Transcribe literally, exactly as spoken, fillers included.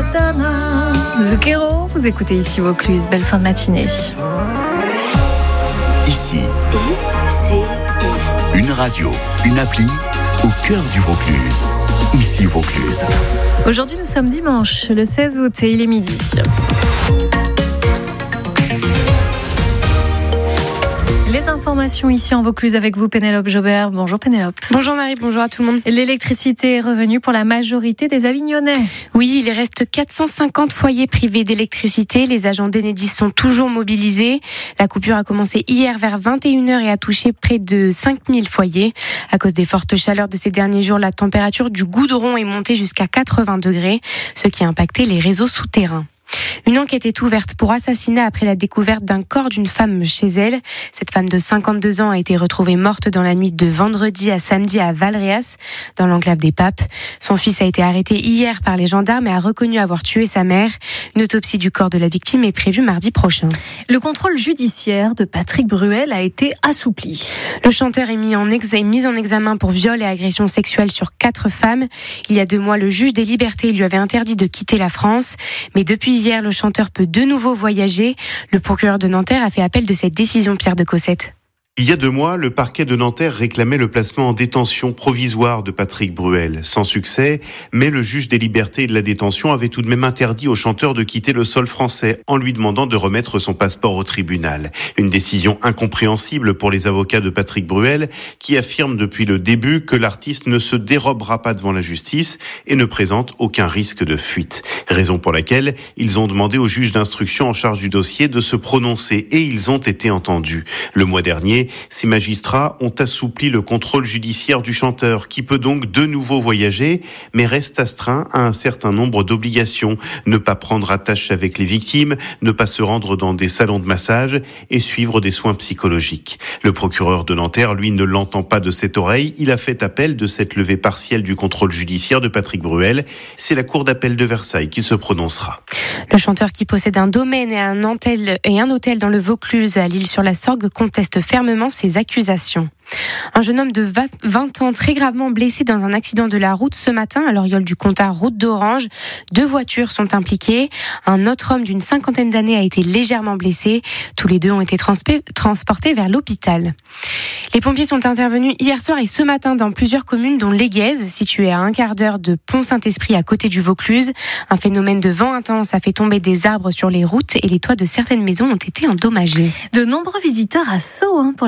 Dana. Zucchero, vous écoutez ici Vaucluse. Belle fin de matinée. Ici, I C I. une radio, une appli au cœur du Vaucluse. Ici Vaucluse. Aujourd'hui, nous sommes dimanche, le seize août, et il est midi. Les informations ici en Vaucluse avec vous, Pénélope Jobert. Bonjour Pénélope. Bonjour Marie, bonjour à tout le monde. L'électricité est revenue pour la majorité des Avignonnais. Oui, il reste quatre cent cinquante foyers privés d'électricité. Les agents d'Enedis sont toujours mobilisés. La coupure a commencé hier vers vingt et une heures et a touché près de cinq mille foyers. À cause des fortes chaleurs de ces derniers jours, la température du goudron est montée jusqu'à quatre-vingts degrés, ce qui a impacté les réseaux souterrains. Une enquête est ouverte pour assassinat après la découverte d'un corps d'une femme chez elle. Cette femme de cinquante-deux ans a été retrouvée morte dans la nuit de vendredi à samedi à Valréas, dans l'enclave des Papes. Son fils a été arrêté hier par les gendarmes et a reconnu avoir tué sa mère. Une autopsie du corps de la victime est prévue mardi prochain. Le contrôle judiciaire de Patrick Bruel a été assoupli. Le chanteur est mis en, exa- mis en examen pour viol et agression sexuelle sur quatre femmes. Il y a deux mois, le juge des libertés lui avait interdit de quitter la France. Mais depuis hier, le chanteur peut de nouveau voyager. Le procureur de Nanterre a fait appel de cette décision, Pierre de Cossette. Il y a deux mois, le parquet de Nanterre réclamait le placement en détention provisoire de Patrick Bruel. Sans succès, mais le juge des libertés et de la détention avait tout de même interdit au chanteur de quitter le sol français en lui demandant de remettre son passeport au tribunal. Une décision incompréhensible pour les avocats de Patrick Bruel qui affirment depuis le début que l'artiste ne se dérobera pas devant la justice et ne présente aucun risque de fuite. Raison pour laquelle ils ont demandé au juge d'instruction en charge du dossier de se prononcer et ils ont été entendus. Le mois dernier, ces magistrats ont assoupli le contrôle judiciaire du chanteur, qui peut donc de nouveau voyager, mais reste astreint à un certain nombre d'obligations. Ne pas prendre attache avec les victimes, ne pas se rendre dans des salons de massage et suivre des soins psychologiques. Le procureur de Nanterre, lui, ne l'entend pas de cette oreille. Il a fait appel de cette levée partielle du contrôle judiciaire de Patrick Bruel. C'est la cour d'appel de Versailles qui se prononcera. Le chanteur qui possède un domaine et un hôtel, et un hôtel dans le Vaucluse à l'Île-sur-la-Sorgue conteste fermement ces accusations. Un jeune homme de vingt ans très gravement blessé dans un accident de la route ce matin à l'Oriole du Comtat, route d'Orange. Deux voitures sont impliquées. Un autre homme d'une cinquantaine d'années a été légèrement blessé. Tous les deux ont été transp- transportés vers l'hôpital. Les pompiers sont intervenus hier soir et ce matin dans plusieurs communes dont l'Aiguez, située à un quart d'heure de Pont-Saint-Esprit à côté du Vaucluse. Un phénomène de vent intense a fait tomber des arbres sur les routes et les toits de certaines maisons ont été endommagés. De nombreux visiteurs à Sceaux hein, pour